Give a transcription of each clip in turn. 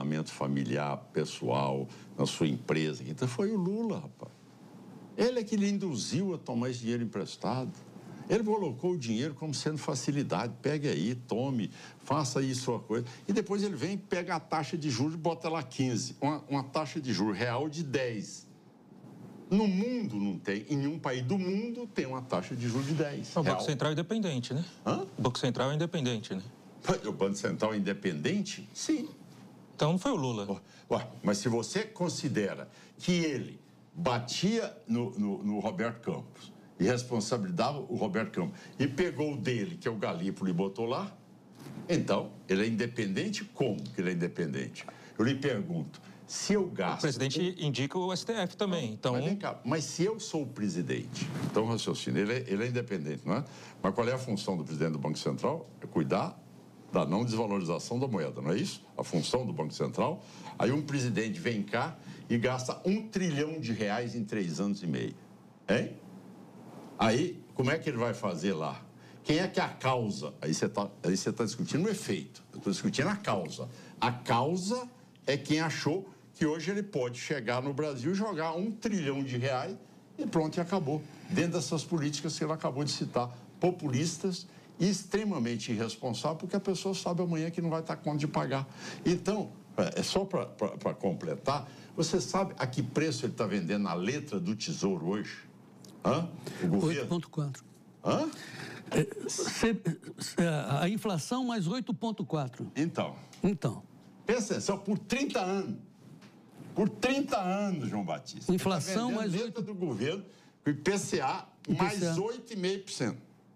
orçamento familiar, pessoal, na sua empresa. Então foi o Lula, rapaz. Ele é que lhe induziu a tomar esse dinheiro emprestado. Ele colocou o dinheiro como sendo facilidade. Pegue aí, tome, faça aí sua coisa. E depois ele vem, pega a taxa de juros e bota lá 15. Uma taxa de juros real de 10. No mundo não tem, em nenhum país do mundo tem uma taxa de juros de 10. O Banco Central é independente, né? Hã? O Banco Central é independente, né? O Banco Central é independente? Sim. Então não foi o Lula. Ué, mas se você considera que ele batia no Roberto Campos e responsabilizava o Roberto Campos e pegou o dele, que é o Galípolo, e botou lá, então ele é independente? Como que ele é independente? Eu lhe pergunto, se eu gasto... O presidente indica o STF também, então... Mas vem cá, mas se eu sou o presidente, então raciocínio, ele é independente, não é? Mas qual é a função do presidente do Banco Central? É cuidar da não desvalorização da moeda, não é isso? A função do Banco Central. Aí um presidente vem cá e gasta R$1 trilhão em 3 anos e meio, hein? Aí, como é que ele vai fazer lá? Quem é que é a causa? Aí você tá discutindo o efeito, eu estou discutindo a causa. A causa é quem achou que hoje ele pode chegar no Brasil, jogar R$1 trilhão e pronto, e acabou. Dentro dessas políticas que ele acabou de citar, populistas e extremamente irresponsáveis, porque a pessoa sabe amanhã que não vai estar conta de pagar. Então, é só para completar, você sabe a que preço ele está vendendo a letra do Tesouro hoje? Hã? O governo? 8,4. Hã? A inflação mais 8,4. Então. Pensa atenção, por 30 anos. Por 30 anos, João Batista. Inflação tá mais 8... do governo, o IPCA mais 8,5%.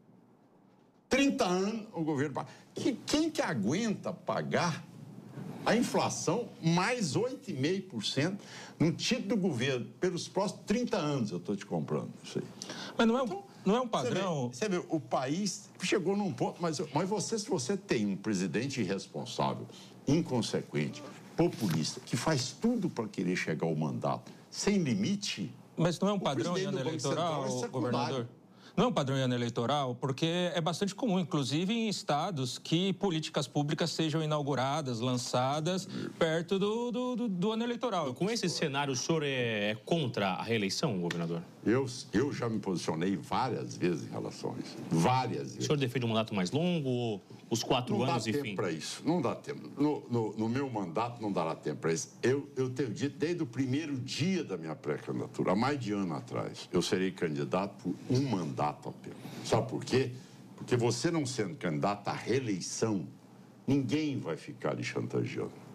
30 anos o governo paga. Quem que aguenta pagar a inflação mais 8,5% no título do governo pelos próximos 30 anos? Eu estou te comprando isso aí. Mas não é, Então, não é um padrão... Você vê, o país chegou num ponto... Mas se você tem um presidente irresponsável, inconsequente, populista, que faz tudo para querer chegar ao mandato, sem limite... Mas não é um padrão em ano eleitoral, governador? Não é um padrão em ano eleitoral, porque é bastante comum, inclusive em estados, que políticas públicas sejam inauguradas, lançadas, perto do ano eleitoral. Com esse cenário, o senhor é contra a reeleição, governador? Eu já me posicionei várias vezes em relação a isso. Várias vezes. O senhor defende um mandato mais longo ou os 4 anos, enfim? Não dá tempo para isso. Não dá tempo. No meu mandato não dará tempo para isso. Eu tenho dito desde o primeiro dia da minha pré-candidatura, há mais de ano atrás, eu serei candidato por um mandato apenas. Sabe por quê? Porque você não sendo candidato à reeleição, ninguém vai ficar lhe chantageando.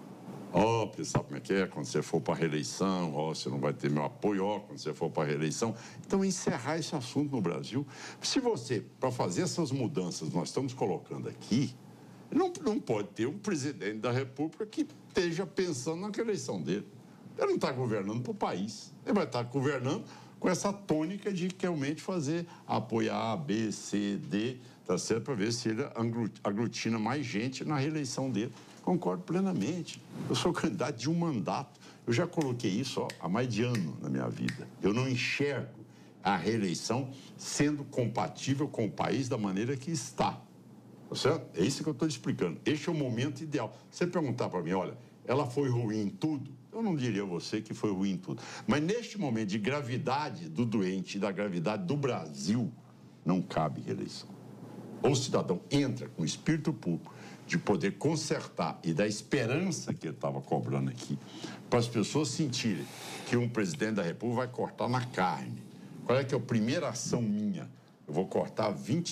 Você sabe como é que é? Quando você for para a reeleição, você não vai ter meu apoio, quando você for para a reeleição. Então, encerrar esse assunto no Brasil. Se você, para fazer essas mudanças nós estamos colocando aqui, não pode ter um presidente da República que esteja pensando na reeleição dele. Ele não está governando para o país. Ele vai estar governando com essa tônica de realmente apoiar A, B, C, D, tá certo? Para ver se ele aglutina mais gente na reeleição dele. Concordo plenamente. Eu sou candidato de um mandato. Eu já coloquei isso há mais de ano na minha vida. Eu não enxergo a reeleição sendo compatível com o país da maneira que está. Tá certo? É isso que eu estou explicando. Este é o momento ideal. Você perguntar para mim, olha, ela foi ruim em tudo? Eu não diria a você que foi ruim em tudo. Mas neste momento de gravidade do doente e da gravidade do Brasil, não cabe reeleição. Ou o cidadão entra com o espírito público de poder consertar e da esperança que ele estava cobrando aqui, para as pessoas sentirem que um presidente da República vai cortar na carne. Qual é que é a primeira ação minha? Eu vou cortar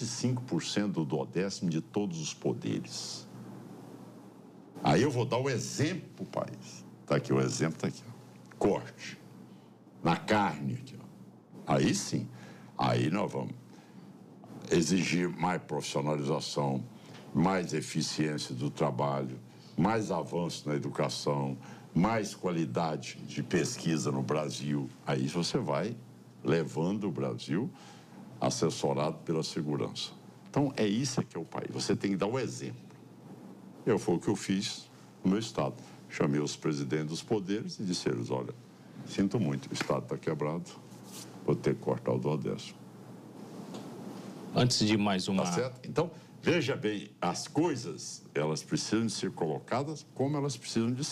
25% do 10º de todos os poderes. Aí eu vou dar o exemplo para o país. Está aqui, o exemplo está aqui. Ó. Corte. Na carne aqui. Ó. Aí sim. Aí nós vamos exigir mais profissionalização, mais eficiência do trabalho, mais avanço na educação, mais qualidade de pesquisa no Brasil. Aí você vai levando o Brasil assessorado pela segurança. Então, é isso que é o país. Você tem que dar o exemplo. Foi o que eu fiz no meu estado. Chamei os presidentes dos poderes e disse a eles, olha, sinto muito, o estado está quebrado, vou ter que cortar o 10º. Antes de mais uma... Tá certo? Então, veja bem, as coisas, elas precisam de ser colocadas como elas precisam de ser.